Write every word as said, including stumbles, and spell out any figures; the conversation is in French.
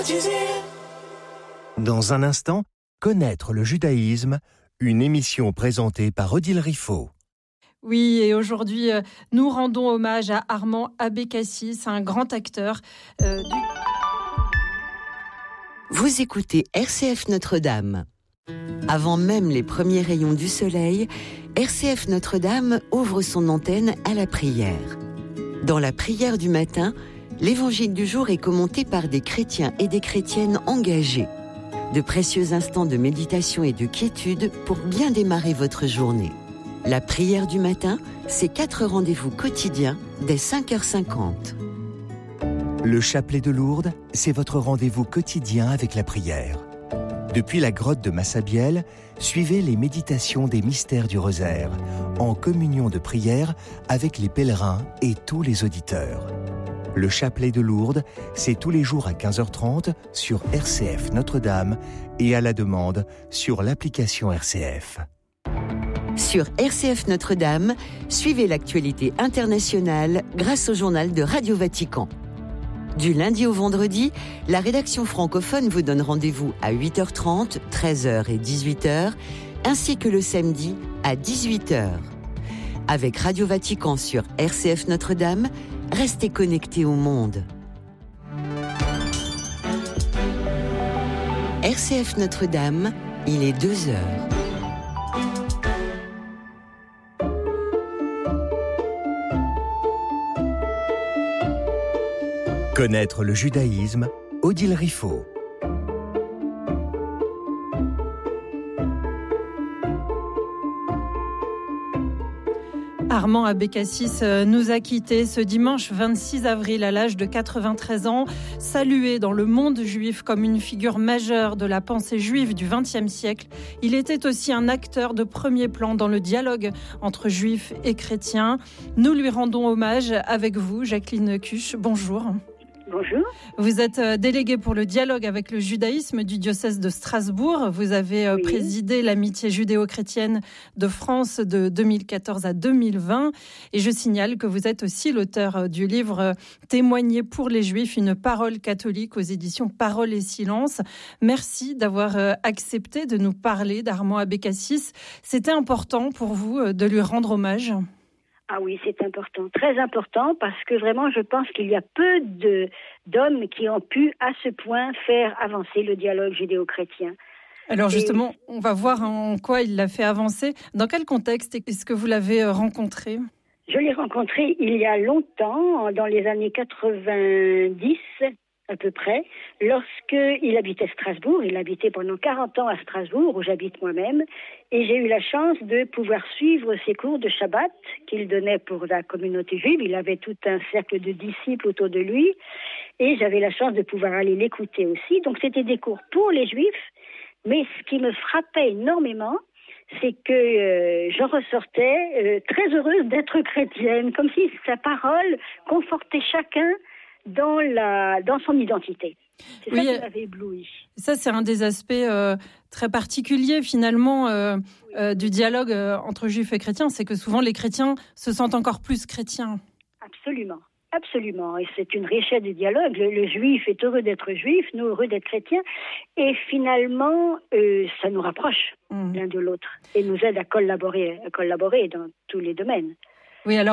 Dans un instant, connaître le judaïsme, une émission présentée par Odile Riffaut. Oui, et aujourd'hui, nous rendons hommage à Armand Abécassis, un grand acteur euh, du... Vous écoutez R C F Notre-Dame. Avant même les premiers rayons du soleil, R C F Notre-Dame ouvre son antenne à la prière. Dans la prière du matin, l'évangile du jour est commenté par des chrétiens et des chrétiennes engagés. De précieux instants de méditation et de quiétude pour bien démarrer votre journée. La prière du matin, c'est quatre rendez-vous quotidiens dès cinq heures cinquante. Le chapelet de Lourdes, c'est votre rendez-vous quotidien avec la prière. Depuis la grotte de Massabielle, suivez les méditations des mystères du rosaire, en communion de prière avec les pèlerins et tous les auditeurs. Le chapelet de Lourdes, c'est tous les jours à quinze heures trente sur R C F Notre-Dame et à la demande sur l'application R C F. Sur R C F Notre-Dame, suivez l'actualité internationale grâce au journal de Radio Vatican. Du lundi au vendredi, la rédaction francophone vous donne rendez-vous à huit heures trente, treize heures et dix-huit heures, ainsi que le samedi à dix-huit heures. Avec Radio Vatican sur R C F Notre-Dame, restez connectés au monde. R C F Notre-Dame, il est deux heures. Connaître le judaïsme, Odile Riffaut. Armand Abécassis nous a quittés ce dimanche vingt-six avril à l'âge de quatre-vingt-treize ans, salué dans le monde juif comme une figure majeure de la pensée juive du vingtième siècle. Il était aussi un acteur de premier plan dans le dialogue entre juifs et chrétiens. Nous lui rendons hommage avec vous, Jacqueline Cuche. Bonjour. Bonjour. Vous êtes déléguée pour le dialogue avec le judaïsme du diocèse de Strasbourg. Vous avez oui. présidé l'amitié judéo-chrétienne de France de deux mille quatorze à deux mille vingt. Et je signale que vous êtes aussi l'auteur du livre « Témoigner pour les Juifs, une parole catholique » aux éditions Parole et Silence. Merci d'avoir accepté de nous parler d'Armand Abécassis. C'était important pour vous de lui rendre hommage ? Ah oui, c'est important, très important, parce que vraiment, je pense qu'il y a peu de, d'hommes qui ont pu, à ce point, faire avancer le dialogue judéo-chrétien. Alors justement, Et... on va voir en quoi il l'a fait avancer. Dans quel contexte est-ce que vous l'avez rencontré ? Je l'ai rencontré il y a longtemps, dans les années quatre-vingt-dix, à peu près, lorsqu'il habitait Strasbourg. Il habitait pendant quarante ans à Strasbourg, où j'habite moi-même, et j'ai eu la chance de pouvoir suivre ses cours de Shabbat qu'il donnait pour la communauté juive. Il avait tout un cercle de disciples autour de lui, et j'avais la chance de pouvoir aller l'écouter aussi. Donc c'était des cours pour les juifs, mais ce qui me frappait énormément, c'est que euh, je ressortais euh, très heureuse d'être chrétienne, comme si sa parole confortait chacun dans la dans son identité. C'est oui, ça qui m'avait ébloui. Ça, c'est un des aspects euh, très particuliers, finalement, euh, oui. euh, du dialogue euh, entre juifs et chrétiens. C'est que souvent, les chrétiens se sentent encore plus chrétiens. Absolument, absolument. Et c'est une richesse du dialogue. Le, le juif est heureux d'être juif, nous heureux d'être chrétiens. Et finalement, euh, ça nous rapproche mmh. l'un de l'autre et nous aide à collaborer, à collaborer dans tous les domaines. Oui, alors